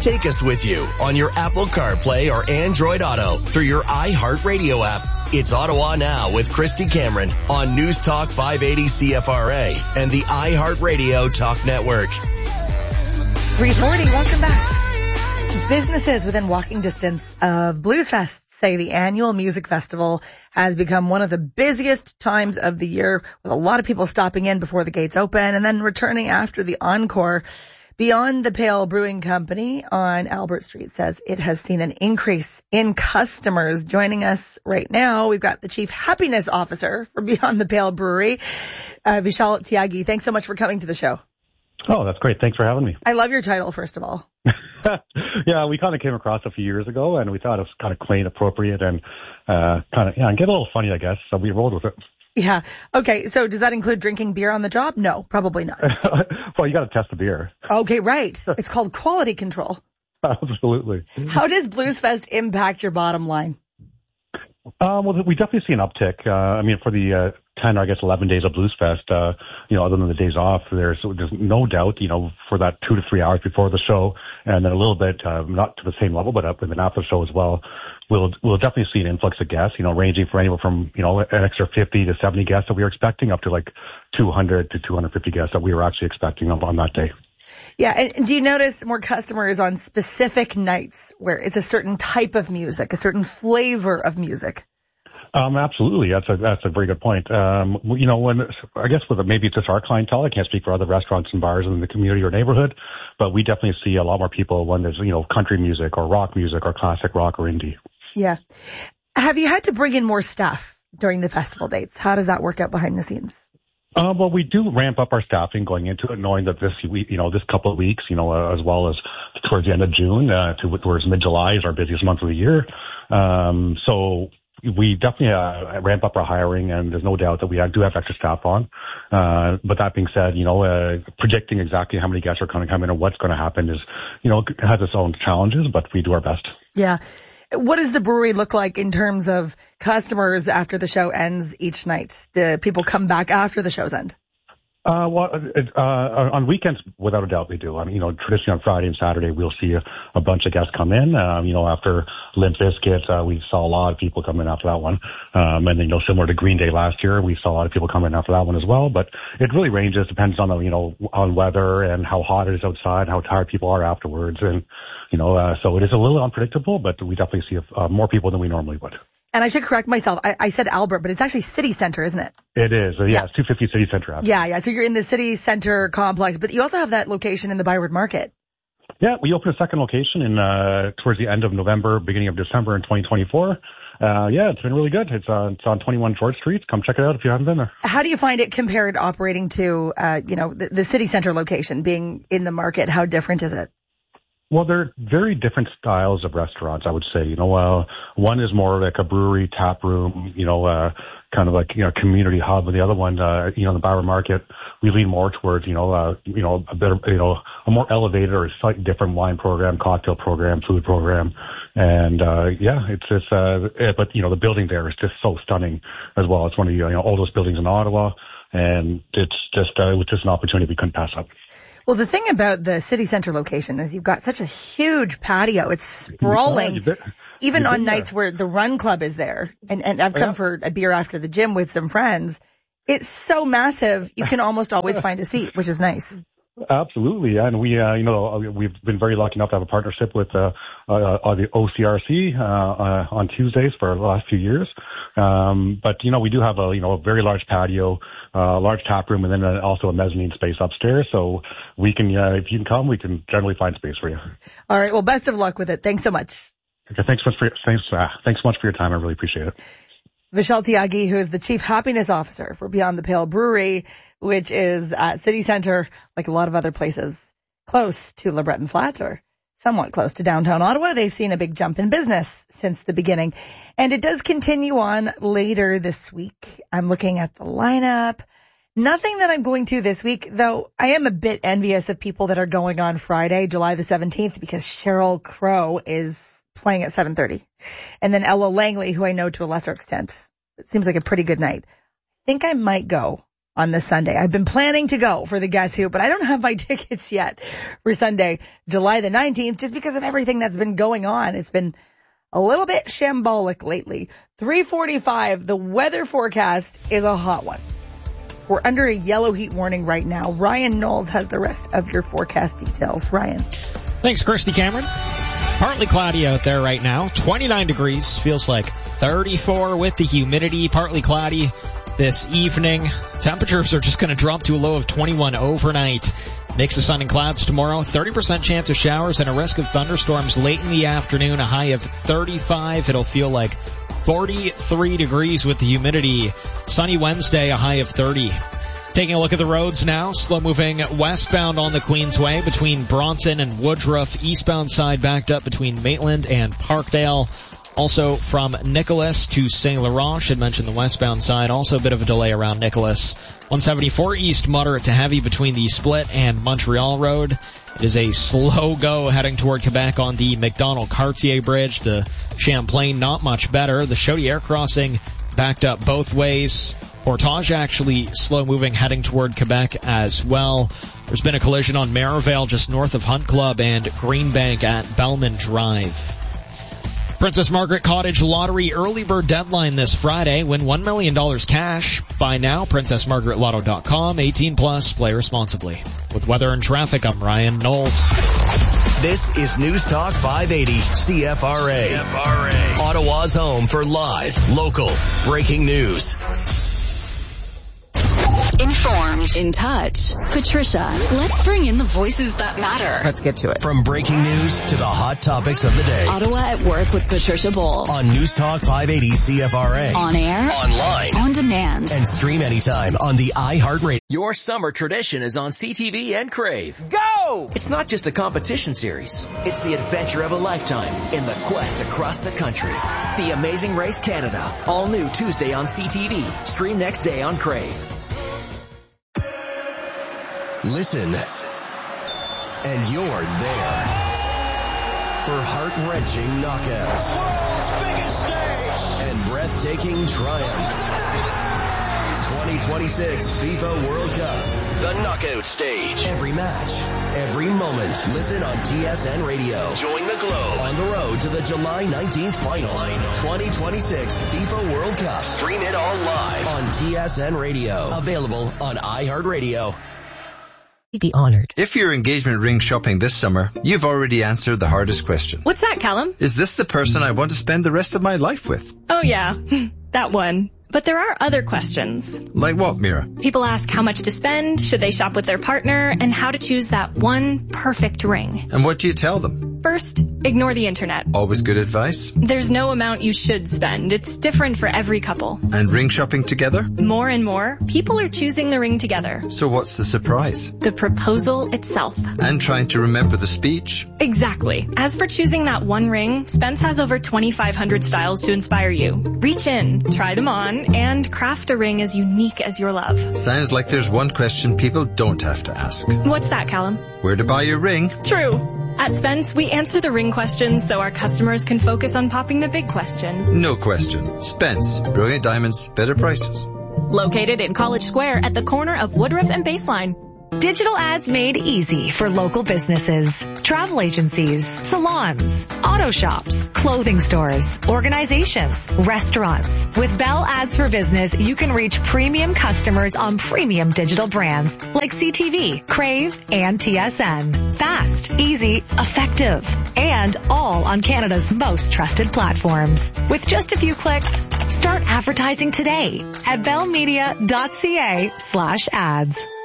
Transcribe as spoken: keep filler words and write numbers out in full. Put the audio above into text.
Take us with you on your Apple CarPlay or Android Auto through your iHeartRadio app. It's Ottawa Now with Christy Cameron on News Talk five eighty C F R A and the iHeartRadio Talk Network. three forty, welcome back. Businesses within walking distance of Bluesfest say the annual music festival has become one of the busiest times of the year, with a lot of people stopping in before the gates open and then returning after the encore. Beyond the Pale Brewing Company on Albert Street says it has seen an increase in customers. Joining us right now, we've got the Chief Happiness Officer for Beyond the Pale Brewery, uh, Vishal Tyagi. Thanks so much for coming to the show. Oh, that's great. Thanks for having me. I love your title, first of all. Yeah, we kind of came across a few years ago, and we thought it was kind of quaint, appropriate, and uh, kind of, yeah, and get a little funny, I guess. So we rolled with it. Yeah. Okay. So does that include drinking beer on the job? No, probably not. Well, you got to test the beer. Okay, right. It's called quality control. Absolutely. How does Bluesfest impact your bottom line? Um, well, we definitely see an uptick. Uh, I mean, for the uh, ten, or I guess eleven days of Bluesfest, uh, you know, other than the days off, there's there's no doubt, you know, for that two to three hours before the show, and then a little bit, uh, not to the same level, but up and then after the show as well, we'll we'll definitely see an influx of guests. You know, ranging from anywhere from you know an extra fifty to seventy guests that we were expecting, up to like two hundred to two hundred fifty guests that we were actually expecting on, on that day. Yeah, and do you notice more customers on specific nights where it's a certain type of music, a certain flavor of music? Um, absolutely. That's a, that's a very good point. Um, you know, when, I guess with maybe it's just our clientele, I can't speak for other restaurants and bars in the community or neighborhood, but we definitely see a lot more people when there's, you know, country music or rock music or classic rock or indie. Yeah. Have you had to bring in more staff during the festival dates? How does that work out behind the scenes? Uh, well, we do ramp up our staffing going into it, knowing that this week, you know, this couple of weeks, you know, uh, as well as towards the end of June, uh, to, towards mid-July is our busiest month of the year. Um, so, we definitely uh, ramp up our hiring, and there's no doubt that we do have extra staff on. Uh, but that being said, you know, uh, predicting exactly how many guests are going to come in and what's going to happen is, you know, has its own challenges, but we do our best. Yeah. What does the brewery look like in terms of customers after the show ends each night? Do people come back after the show's end? Uh, well, it, uh, on weekends, without a doubt, we do. I mean, you know, traditionally on Friday and Saturday, we'll see a, a bunch of guests come in. Um, you know, after Limp Bizkit, uh, we saw a lot of people come in after that one. Um, and, you know, similar to Green Day last year, we saw a lot of people come in after that one as well. But it really ranges, depends on the, you know, on weather and how hot it is outside, how tired people are afterwards. And, you know, uh, so it is a little unpredictable, but we definitely see uh, more people than we normally would. And I should correct myself. I, I said Albert, but it's actually City Center, isn't it? It is. Yeah, yeah. It's two fifty City Center. Actually. Yeah, yeah. So you're in the City Center complex, but you also have that location in the Byward Market. Yeah, we opened a second location in uh towards the end of November, beginning of December in twenty twenty-four. Uh yeah, it's been really good. It's uh, it's on twenty-one George Street. Come check it out if you haven't been there. How do you find it compared operating to uh you know the, the City Center location being in the market? How different is it? Well, they're very different styles of restaurants, I would say. You know, uh, one is more like a brewery, tap room, you know, uh, kind of like, you know, community hub. And the other one, uh, you know, the Byward Market, we lean more towards, you know, uh, you know, a better, you know, a more elevated or slightly different wine program, cocktail program, food program. And, uh, yeah, it's just, uh, it, but, you know, the building there is just so stunning as well. It's one of the, you know, oldest buildings in Ottawa. And it's just, uh, it was just an opportunity we couldn't pass up. Well, the thing about the City Center location is you've got such a huge patio. It's sprawling. Yeah, even on nights where the Run Club is there. And, and I've come yeah. for a beer after the gym with some friends. It's so massive, you can almost always find a seat, which is nice. Absolutely. And we, uh, you know, we've been very lucky enough to have a partnership with, uh, uh, the O C R C, uh, uh, on Tuesdays for the last few years. Um, but, you know, we do have a, you know, a very large patio, uh, large tap room, and then also a mezzanine space upstairs. So we can, uh, if you can come, we can generally find space for you. All right. Well, best of luck with it. Thanks so much. Okay. Thanks so much for your, thanks, uh, thanks so much for your time. I really appreciate it. Vishal Tyagi, who is the Chief Happiness Officer for Beyond the Pale Brewery, which is at City Center, like a lot of other places close to LeBreton Flats or somewhat close to downtown Ottawa. They've seen a big jump in business since the beginning. And it does continue on later this week. I'm looking at the lineup. Nothing that I'm going to this week, though I am a bit envious of people that are going on Friday, July the seventeenth, because Sheryl Crow is playing at seven thirty. And then Ella Langley, who I know to a lesser extent. It seems like a pretty good night. I think I might go on this Sunday. I've been planning to go for the Guess Who, but I don't have my tickets yet for Sunday, July the nineteenth, just because of everything that's been going on. It's been a little bit shambolic lately. three forty-five, the weather forecast is a hot one. We're under a yellow heat warning right now. Ryan Knowles has the rest of your forecast details. Ryan. Thanks, Christy Cameron. Partly cloudy out there right now. twenty-nine degrees. Feels like thirty-four with the humidity. Partly cloudy this evening. Temperatures are just going to drop to a low of twenty-one overnight. Mix of sun and clouds tomorrow. thirty percent chance of showers and a risk of thunderstorms late in the afternoon. A high of thirty-five. It'll feel like forty-three degrees with the humidity. Sunny Wednesday, a high of thirty. Taking a look at the roads now. Slow moving westbound on the Queensway between Bronson and Woodruff. Eastbound side backed up between Maitland and Parkdale. Also from Nicholas to Saint Laurent. Should mention the westbound side. Also a bit of a delay around Nicholas. one seventy-four east moderate to heavy between the Split and Montreal Road. It is a slow go heading toward Quebec on the McDonald-Cartier Bridge. The Champlain not much better. The Chaudière crossing backed up both ways. Portage actually slow moving heading toward Quebec as well. There's been a collision on Merivale just north of Hunt Club and Greenbank at Bellman Drive. Princess Margaret Cottage Lottery early bird deadline this Friday. Win one million dollars cash. Buy now, princess margaret lotto dot com. eighteen plus, play responsibly. With weather and traffic, I'm Ryan Knowles. This is News Talk five eighty C F R A. C F R A. Ottawa's home for live, local, breaking news. Informed, in touch. Patricia, let's bring in the voices that matter. Let's get to it. From breaking news to the hot topics of the day. Ottawa at Work with Patricia Bowl. On News Talk five eighty C F R A. On air. Online. On demand. And stream anytime on the iHeartRadio. Your summer tradition is on C T V and Crave. Go! It's not just a competition series. It's the adventure of a lifetime in the quest across the country. The Amazing Race Canada. All new Tuesday on C T V. Stream next day on Crave. Listen, and you're there for heart-wrenching knockouts, world's biggest stage, and breathtaking triumph. twenty twenty-six FIFA World Cup, the knockout stage. Every match, every moment. Listen on T S N Radio. Join the Globe on the road to the July nineteenth final. twenty twenty-six FIFA World Cup. Stream it all live on T S N Radio. Available on iHeartRadio. Be honored. If you're engagement ring shopping this summer, you've already answered the hardest question. What's that, Callum? Is this the person I want to spend the rest of my life with? Oh yeah, that one. But there are other questions. Like what, Mira? People ask how much to spend, should they shop with their partner, and how to choose that one perfect ring. And what do you tell them? First, ignore the internet. Always good advice. There's no amount you should spend. It's different for every couple. And ring shopping together? More and more, people are choosing the ring together. So what's the surprise? The proposal itself. And trying to remember the speech? Exactly. As for choosing that one ring, Spence has over twenty-five hundred styles to inspire you. Reach in, try them on, and craft a ring as unique as your love. Sounds like there's one question people don't have to ask. What's that, Callum? Where to buy your ring? True. At Spence, we answer the ring questions so our customers can focus on popping the big question. No question. Spence. Brilliant diamonds, better prices. Located in College Square at the corner of Woodruff and Baseline. Digital ads made easy for local businesses, travel agencies, salons, auto shops, clothing stores, organizations, restaurants. With Bell Ads for Business, you can reach premium customers on premium digital brands like C T V, Crave, and T S N. Fast, easy, effective, and all on Canada's most trusted platforms. With just a few clicks, start advertising today at bellmedia.ca slash ads.